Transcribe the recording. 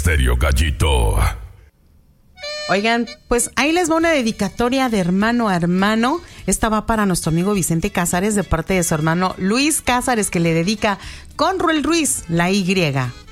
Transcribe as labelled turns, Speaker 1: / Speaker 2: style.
Speaker 1: Estéreo Gallito.
Speaker 2: Oigan, pues ahí les va una dedicatoria de hermano a hermano. Esta va para nuestro amigo Vicente Cázares de parte de su hermano Luis Cázares, que le dedica con Ruel Ruiz la Y.